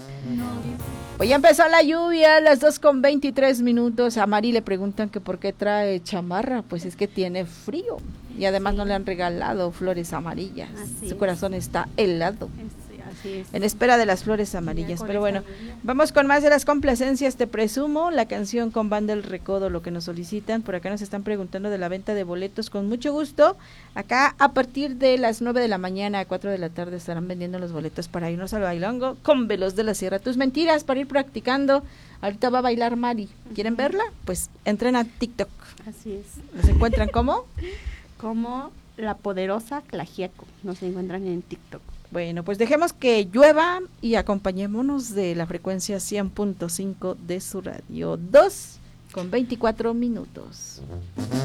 Pues ya empezó la lluvia, las 2:23. A Mari le preguntan que por qué trae chamarra, pues es que tiene frío y además no le han regalado flores amarillas. Su corazón está helado. Así es. En espera de las flores amarillas. Pero bueno, vamos con más de las complacencias, te presumo. La canción con Banda El Recodo, lo que nos solicitan. Por acá nos están preguntando de la venta de boletos. Con mucho gusto. Acá a partir de las 9 de la mañana a 4 de la tarde estarán vendiendo los boletos para irnos al bailongo con Veloz de la Sierra. Tus mentiras para ir practicando. Ahorita va a bailar Mari. ¿Quieren verla? Pues entren a TikTok. Así es. ¿Los encuentran cómo? Como La Poderosa Tlaxiaco. Nos encuentran en TikTok. Bueno, pues dejemos que llueva y acompañémonos de la frecuencia 100.5 de su radio. 2:24.